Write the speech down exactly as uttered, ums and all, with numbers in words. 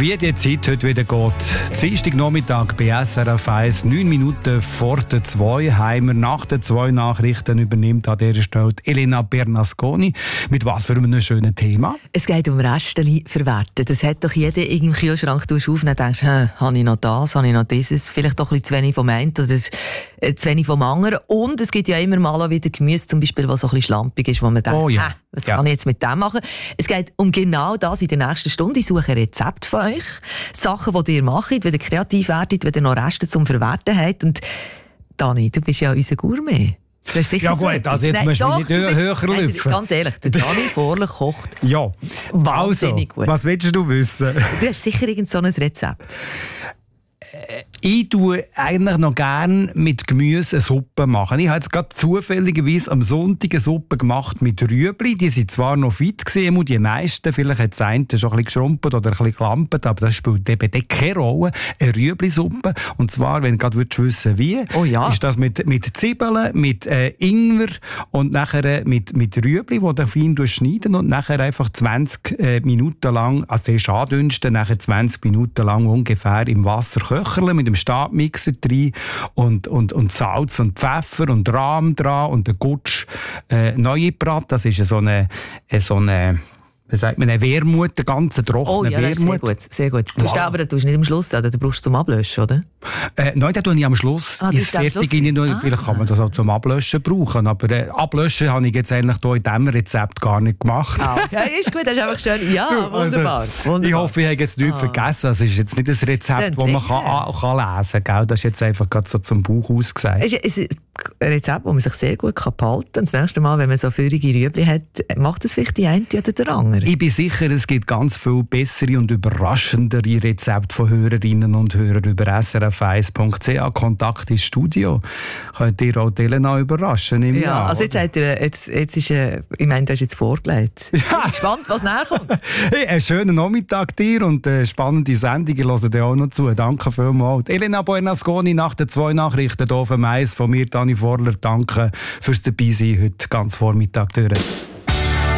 Wie die Zeit heute wieder geht. Dienstagnachmittag bei S R F eins, neun Minuten vor der zwei, haben wir nach den zwei Nachrichten übernimmt an dieser Stelle Elena Bernasconi. Mit was für einem schönen Thema? Es geht um Restchen verwerten. Das hat doch jeder im Kühlschrank. Du auf und denkst, habe ich noch das, habe ich noch dieses, vielleicht doch ein bisschen zu wenig vom einen oder zu wenig vom anderen. Und es gibt ja immer mal auch wieder Gemüse, zum Beispiel, was so ein bisschen schlampig ist, wo man denkt, oh ja. was ja. kann ich jetzt mit dem machen? Es geht um genau das in der nächsten Stunde. Ich suche ein Rezept von euch. Sachen, die ihr macht, wenn ihr kreativ werdet, wenn ihr noch Reste zum Verwerten habt. Und Dani, du bist ja unser Gourmet. Du hast sicher ja gut, so also jetzt Nein, musst du doch, mich nicht du bist, höher nein, lüpfen. Ganz ehrlich, der Dani Vorler kocht ja. wahnsinnig also, gut. Was willst du wissen? Du hast sicher irgend so ein Rezept. Ich tue eigentlich noch gerne mit Gemüse eine Suppe machen. Ich habe jetzt gerade zufälligerweise am Sonntag eine Suppe gemacht mit Rüebli. Die sind zwar noch fit gewesen, die meisten. Vielleicht hat das eine schon ein bisschen geschrumpelt oder ein bisschen gelampert, aber das spielt eben keine Rolle. Eine Rüebli-Suppe. Und zwar, wenn du gerade wissen wie, oh ja. ist das mit, mit Zwiebeln, mit äh, Ingwer und nachher mit, mit Rüebli, die du fein schneiden und nachher einfach zwanzig äh, Minuten lang, also zuerst andünsten, nachher zwanzig Minuten lang ungefähr im Wasser köcheln mit dem Stabmixer drin und, und, und Salz und Pfeffer und Rahm dran und der Gutsch äh, Neugebrat. Das ist so eine, so eine wie sagt man, eine Wermut, eine ganz trockene oh, ja, das Wermut. Ist sehr gut, sehr gut. Du wow. aber du nicht am Schluss, oder? Du brauchst zum Ablöschen, oder? Äh, nein, das tue ich am Schluss. Ah, ist fertig. Ah. Vielleicht kann man das auch zum Ablöschen brauchen. Aber äh, Ablöschen habe ich jetzt eigentlich hier in diesem Rezept gar nicht gemacht. Ah, okay, ist gut, das ist einfach schön. Ja, du, wunderbar, also, wunderbar. Ich hoffe, ich habe jetzt nichts ah. vergessen. Es ist jetzt nicht ein Rezept, das man kann, kann lesen kann. Das ist jetzt einfach gerade so zum Bauch ausgesagt. Es ist ein Rezept, das man sich sehr gut behalten kann. Das nächste Mal, wenn man so feurige Rüebli hat, macht das vielleicht die eine oder der andere. Ich bin sicher, es gibt ganz viel bessere und überraschendere Rezepte von Hörerinnen und Hörern über S R F eins Punkt c h. Kontakt ins Studio. Könnt ihr auch Elena überraschen im Ja, Jahr, also jetzt, hat er, jetzt, jetzt ist äh, ich meine, du hast jetzt vorgelegt. Ja. Ich bin gespannt, was näher kommt. Hey, einen schönen Nachmittag dir und eine spannende Sendung. Ich höre dir auch noch zu. Danke vielmals. Elena Bernasconi nach den zwei Nachrichten hier auf dem Eis von mir, Dani Vorler. Danke fürs Dabeisein heute ganz Vormittag durch.